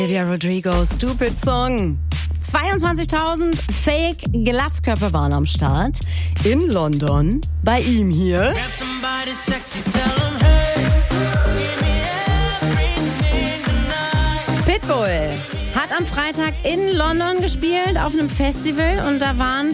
Olivia Rodrigo, Stupid Song. 22.000 Fake-Glatzköpfe waren am Start in London. Bei ihm hier. Pitbull hat am Freitag in London gespielt auf einem Festival und da waren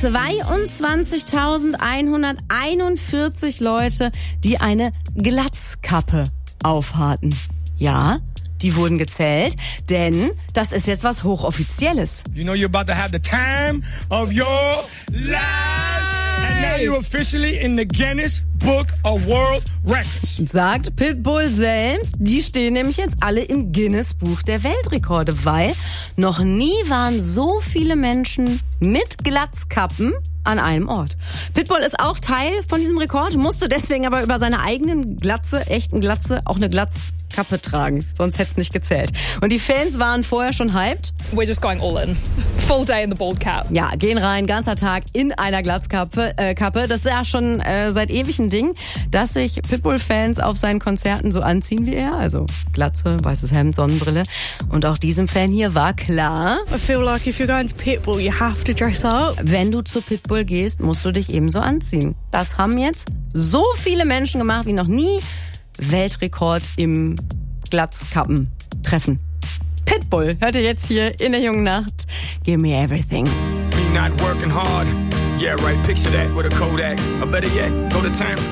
22.141 Leute, die eine Glatzkappe aufhatten. Ja, die wurden gezählt, denn das ist jetzt was Hochoffizielles. You know you're about to have the time of your lives. And now you're officially in the Guinness Book of World Records. Sagt Pitbull selbst. Die stehen nämlich jetzt alle im Guinness Buch der Weltrekorde, weil noch nie waren so viele Menschen mit Glatzkappen an einem Ort. Pitbull ist auch Teil von diesem Rekord, musste deswegen aber über seine eigenen echten Glatze, auch eine Glatzkappe tragen. Sonst hätte es nicht gezählt. Und die Fans waren vorher schon hyped. We're just going all in. Full day in the bald cap. Ja, gehen rein, ganzer Tag in einer Glatzkappe. Das ist ja schon seit ewig ein Ding, dass sich Pitbull-Fans auf seinen Konzerten so anziehen wie er. Also Glatze, weißes Hemd, Sonnenbrille. Und auch diesem Fan hier war klar, I feel like if you're going to Pitbull, you have to dress up. wenn du zu Pitbull gehst, musst du dich ebenso anziehen. Das haben jetzt so viele Menschen gemacht wie noch nie. Weltrekord im Glatzkappen-Treffen. Pitbull hört ihr jetzt hier in der jungen Nacht. Give me everything. Me not working hard. Yeah, right. Picture that with a Kodak. Or better yet, go to Times